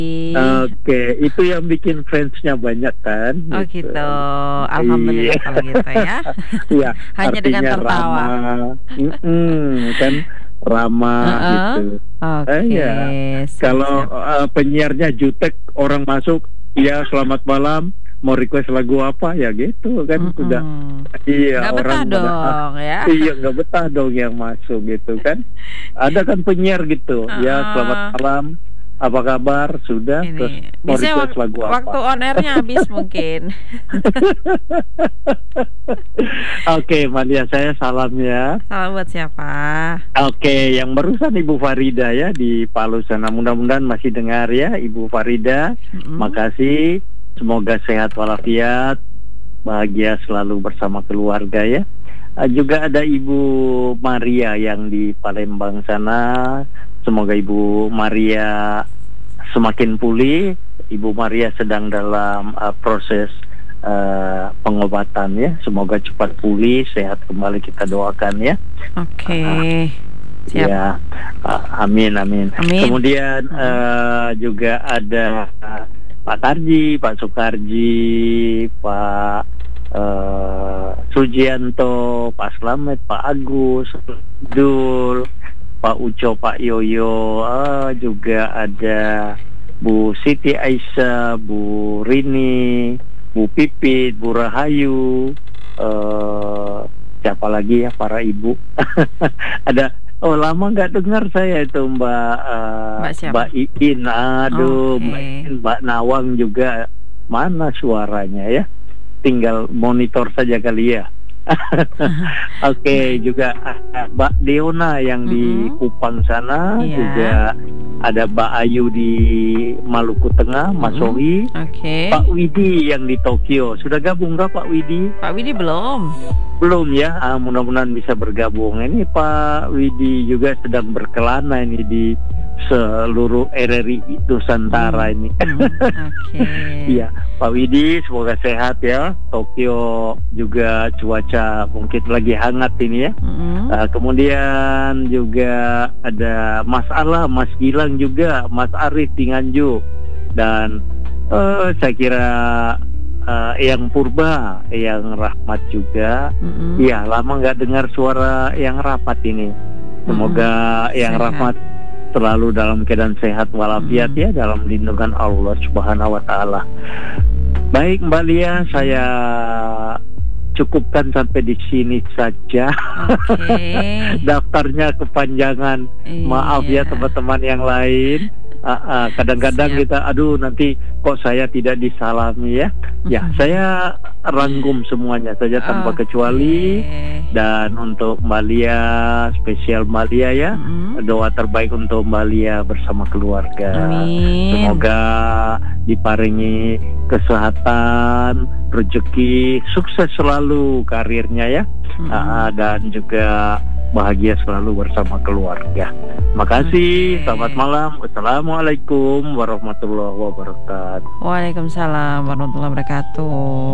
Oke, itu yang bikin fansnya banyak kan? Oh gitu. Alhamdulillah Iya. kalau gitu ya. Iya, Hanya dengan artinya tertawa. ramah, kan ramah Heeh. gitu. Oke, Iya, kalau siap-siap. penyiarnya jutek, orang masuk, ya selamat malam, mau request lagu apa ya gitu kan sudah. Mm-mm. Iya, Nggak betah orang pada dong ya. iya nggak betah dong yang masuk gitu kan. Ada kan penyiar gitu, ya selamat Heeh. malam, apa kabar, sudah, terus Ini mau bisa request lagu waktu apa. on airnya habis mungkin. Oke, Madia, saya salam ya. Salam buat siapa? Oke, yang barusan Ibu Farida ya di Palu sana. Mudah-mudahan masih dengar ya Ibu Farida. Mm-mm. Makasih. Semoga sehat walafiat, bahagia selalu bersama keluarga ya. Juga ada Ibu Maria yang di Palembang sana. Semoga Ibu Maria semakin pulih. Ibu Maria sedang dalam proses pengobatan ya. Semoga cepat pulih, sehat kembali, kita doakan ya. Oke. Siap. Ya, amin. Amin. Kemudian juga ada Pak Tarji, Pak Sukarji, Pak Sujianto, Pak Slamet, Pak Agus, Dul, Pak Uco, Pak Yoyo, juga ada Bu Siti Aisyah, Bu Rini, Bu Pipit, Bu Rahayu, siapa lagi ya para ibu? Ada. Oh, lama nggak dengar saya itu Mbak siapa? Mbak Iin, aduh, Oke. Mbak Iin, Mbak Nawang juga, mana suaranya ya? Tinggal monitor saja kali ya. Oke, juga ada Mbak Deona yang di Kupang sana, Iya. juga ada Mbak Ayu di Maluku Tengah, Mas Sohi, Oke. Pak Widi yang di Tokyo. Sudah gabung nggak Pak Widi? Pak Widi belum. Belum ya, mudah-mudahan bisa bergabung. Ini Pak Widi juga sedang berkelana ini di seluruh RRI Nusantara ini. Oke. Iya, Pak Widi semoga sehat ya. Tokyo juga cuaca mungkin lagi hangat ini ya. Kemudian juga ada Mas Ala, Mas Gilang juga, Mas Arif di Nganjuk, dan saya kira yang Purba, yang Rahmat juga. Iya, lama nggak dengar suara yang Rapat ini. Semoga yang sehat. Rahmat selalu dalam keadaan sehat walafiat ya, dalam lindungan Allah Subhanahu wa taala. Baik Mbak Lia, saya cukupkan sampai di sini saja. Oke. Daftarnya kepanjangan. Maaf ya teman-teman yang lain. Kadang-kadang Siap. kita nanti kok saya tidak disalami ya. Ya, saya rangkum semuanya saja tanpa kecuali. Dan untuk Mbak Lia, spesial Mbak Lia ya, doa terbaik untuk Mbak Lia bersama keluarga. Amin. Semoga diparingi kesehatan, rezeki, sukses selalu karirnya ya, dan juga bahagia selalu bersama keluarga. Makasih, selamat malam. Wassalamualaikum warahmatullahi wabarakatuh. Waalaikumsalam warahmatullahi wabarakatuh.